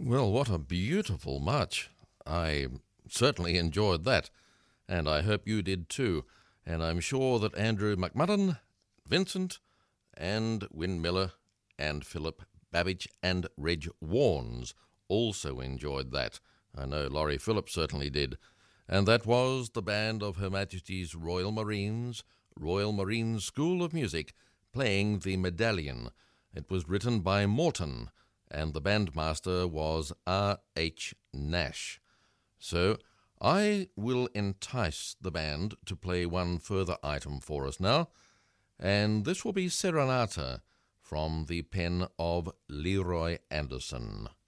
Well, what a beautiful march. I certainly enjoyed that, and I hope you did too. And I'm sure that Andrew McMullen, Vincent, and Win Miller, and Philip Babbage, and Reg Warnes also enjoyed that. I know Laurie Phillips certainly did. And that was the band of Her Majesty's Royal Marines School of Music, playing the Medallion. It was written by Morton, and the bandmaster was R.H. Nash. So I will entice the band to play one further item for us now, and this will be Serenata from the pen of Leroy Anderson.